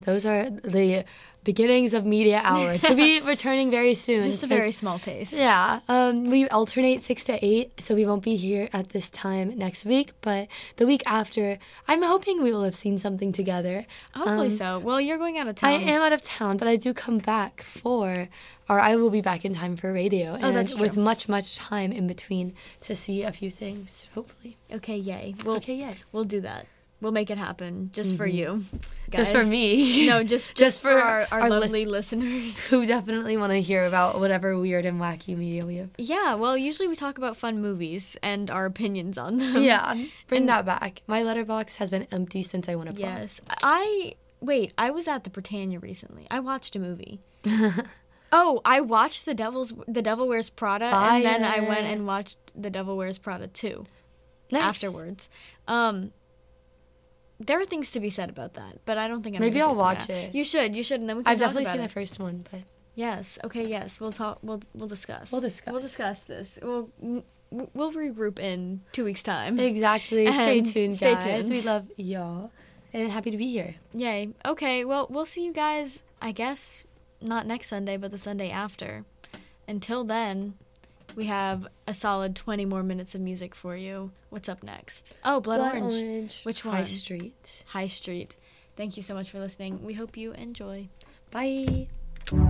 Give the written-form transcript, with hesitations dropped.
Those are the beginnings of Media Hour to be returning very soon. Just a very small taste. Yeah. We alternate 6 to 8, so we won't be here at this time next week. But the week after, I'm hoping we will have seen something together. Hopefully so. Well, you're going out of town. I am out of town, but I do come back I will be back in time for radio. And that's true. with much, much time in between to see a few things, hopefully. Okay, yay. Yay. We'll do that. We'll make it happen just for you. Just guys. for me. No, just for our lovely listeners. Who definitely want to hear about whatever weird and wacky media we have. Yeah, well, usually we talk about fun movies and our opinions on them. Yeah, bring that back. My letterbox has been empty since I went abroad. Yes. I was at the Britannia recently. I watched a movie. Oh, I watched The Devil Wears Prada, and then I went and watched The Devil Wears Prada 2 afterwards. There are things to be said about that, but I don't think I'm Maybe gonna I'll watch it. You should, and then we can I've talk definitely about seen it. the first one, but Yes. Okay. Yes. We'll talk. We'll discuss. We'll discuss. We'll discuss this. We'll regroup in 2 weeks' time. Exactly. Stay tuned, stay guys. tuned. We love y'all, and happy to be here. Yay. Okay. Well, we'll see you guys. I guess not next Sunday, but the Sunday after. Until then, we have a solid 20 more minutes of music for you. What's up next? Oh, Blood Orange. Which one? High Street. High Street. Thank you so much for listening. We hope you enjoy. Bye.